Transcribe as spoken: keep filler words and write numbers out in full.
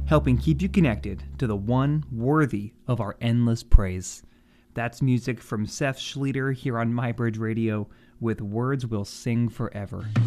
helping keep you connected to the one worthy of our endless praise. That's music from Seth Schleter here on MyBridge Radio with Words We'll Sing Forever.